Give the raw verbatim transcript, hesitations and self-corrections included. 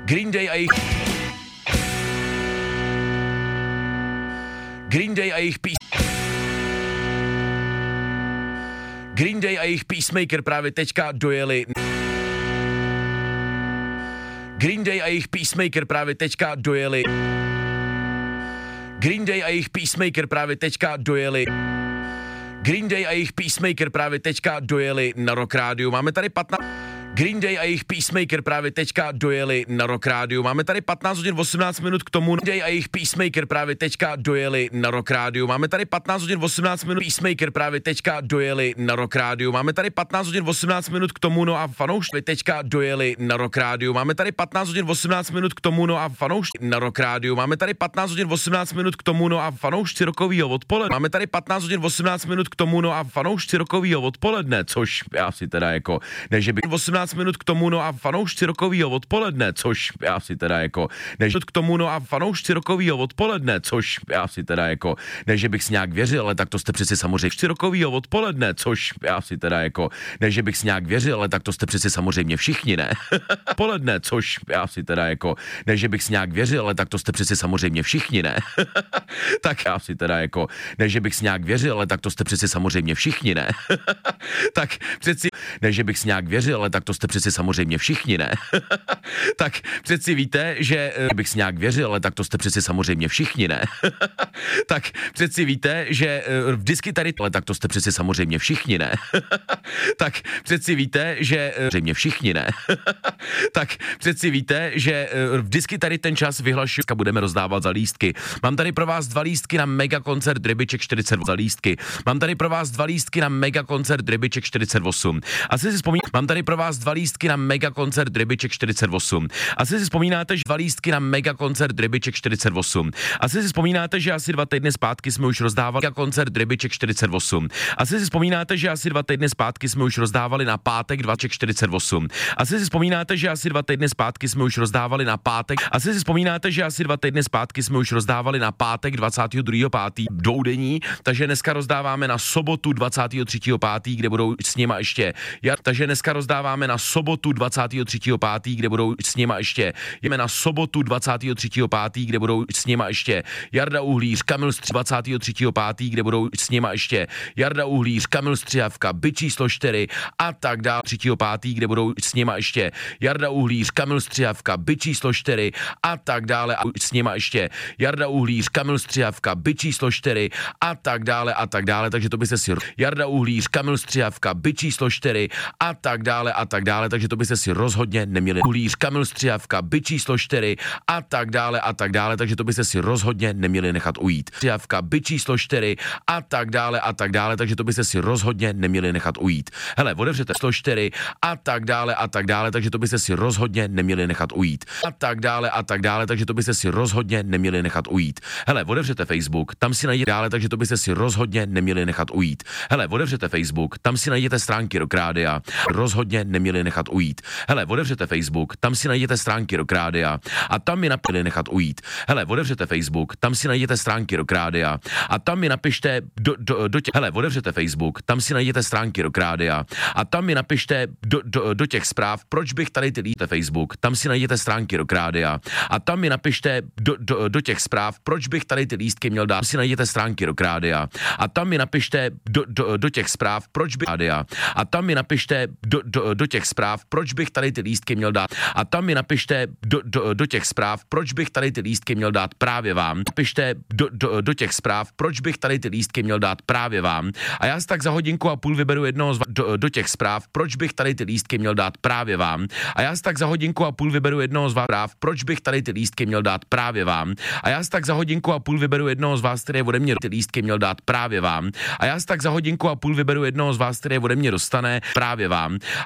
Green Day a jejich... Green Day a jejich pís... Green Day a jejich Peacemaker právě teďka dojeli... Green Day a jejich Peacemaker právě teďka dojeli... Green Day a jejich Peacemaker právě teďka dojeli... Green Day a jejich Peacemaker právě teďka dojeli na Rock Rádiu. Máme tady patnáct... Green Day a jejich Peacemaker právě teďka dojeli na Rock Rádiu. Máme tady patnáct hodin osmnáct minut k tomu. Green Day a jejich Peacemaker právě teďka dojeli na Rock Rádiu. Máme tady patnáct hodin osmnáct minut. Peacemaker právě teďka dojeli na Rock Rádiu. Máme tady patnáct hodin osmnáct minut k tomu. No a fanoušci teďka dojeli na Rock Rádiu. Máme tady patnáct hodin osmnáct minut k tomu. No a fanoušci na Rock Rádiu. Máme tady patnáct hodin osmnáct minut k tomu. No a fanoušci rokovýho odpoledne. Máme tady patnáct hodin osmnáct minut k tomu. No a fanoušci rokovýho odpoledne, což já si teda jako ne, že by osmnáct minut k tomu, no a fanoušci rokovýho odpoledne, což já si teda jako než k tomu, no a fanoušci rokovýho odpoledne, což já si teda jako ne, že bych si nějak věřil, ale tak to jste přeci samozřejmě rokovýho odpoledne, což já si teda jako ne, že bych si nějak věřil, ale tak to jste přeci samozřejmě všichni, ne? Poledne, což já si teda jako ne, že bych si nějak věřil, ale tak to jste přeci samozřejmě všichni, ne? Tak já si teda jako ne, že bych si nějak věřil, ale tak to jste přeci samozřejmě všichni, ne? Tak přeci ne, že bych si nějak věřil, ale tak to jste přeci samozřejmě všichni, ne? Tak přeci víte, že bych si nějak věřil, ale tak to jste přeci samozřejmě všichni, ne? Tak přeci víte, že vždycky tady, ale tak to jste přeci samozřejmě všichni, ne? Tak přeci víte, že samozřejmě všichni, ne? Tak přeci víte, že vždycky tady ten čas vyhlašuji, budeme rozdávat za lístky. Mám tady pro vás dva lístky na mega koncert Rybiček čtyřicet osm za lístky. Mám tady pro vás dva lístky na mega koncert Rybiček čtyřicet osm. Asi si vzpomínáte, mám tady pro vás dva lístky na mega koncert Rybiček čtyřicet osm. Asi si vzpomínáte, že dva lístky na mega koncert Rybiček čtyřicet osm. Asi si vzpomínáte, že asi dva týdny zpátky jsme už rozdávali mega koncert Rybiček čtyřicet osm. Asi si vzpomínáte, že asi dva týdny zpátky jsme už rozdávali na pátek dvacet čtyřicet osm. Asi si vzpomínáte, že asi dva týdny zpátky jsme už rozdávali na pátek. Asi si vzpomínáte, že asi dva týdny zpátky jsme už rozdávali na pátek dvacátého druhého pátého dvoudenní, takže dneska rozdáváme na sobotu dvacátého třetího pátého, kde budou s nima ještě jar, takže dneska rozdáváme na sobotu dvacátého třetího pátého, kde budou s nima ještě jdeme na sobotu dvacátého třetího pátého, kde budou s nima ještě Jarda Uhlíř, Kamil Stři, dvacátého třetího pátého, kde budou s nima ještě Jarda Uhlíř, Kamil Střihavka, Byt číslo čtyři a tak dále. třetího pátého, kde budou s nima ještě Jarda Uhlíř, Kamil Střihavka, Byt číslo čtyři a tak dále a s nima ještě Jarda Uhlíř, Kamil Střihavka, Byt číslo čtyři a tak dále a tak dále, takže to byste si Jarda Uhlíř, Kamil Střihavka, Byt číslo čtyři a tak dále a tak dále, takže to byste si rozhodně neměli. Uhlíř, Kamil Střihavka, Byt číslo čtyři a tak dále a tak dále, takže to byste si rozhodně neměli nechat ujít. Střihavka, Byt číslo čtyři a tak dále a tak dále, takže to byste si rozhodně neměli nechat ujít. Hele, otevřete číslo čtyři a tak dále a tak dále, takže to byste si rozhodně neměli nechat ujít. A tak dále a tak dále, takže to byste si rozhodně neměli nechat ujít. Hele, otevřete Facebook, tam si najdete dále, takže to byste si rozhodně neměli nechat ujít. Hele, otevřete Facebook, tam si najdete stránky Rock Rádia, rozhodně neměli nechat ujít. Hele, otevřete Facebook, tam si najdete stránky Rock Rádia a tam mi napište nechat ujít. Hele, otevřete Facebook, tam si najdete stránky Rock Rádia a tam mi napište do, do, do těch, hele, otevřete Facebook, tam si najdete stránky Rock Rádia a tam mi napište do, do, do těch zpráv, proč bych tady ty lístky Facebook, tam si najdete stránky Rock Rádia a tam mi napište do, do, do těch zpráv, proč bych tady ty lístky měl dát, si najdete stránky Rock Rádia a tam mi napište do, do, do těch zpráv, proč bych rádia a tam mi napište do, do, do těch zpráv, proč bych tady ty lístky měl dát a tam mi napište do, do, do těch zpráv, proč bych tady ty lístky měl dát právě vám. Napište do, do, do těch zpráv, proč bych tady ty lístky měl dát právě vám a já si tak za hodinku a půl vyberu jednoho z vás do, do těch zpráv, proč bych tady ty lístky měl dát právě vám a já si tak za hodinku a půl vyberu jednoho z vás zpráv, proč bych tady ty lístky měl dát právě vám a já si tak za hodinku a půl vyberu jednoho z vás, který ode mě ty lístky měl dát právě vám a já si tak za hodinku a půl vyberu jednoho z vás, který ode mě dostane právě vám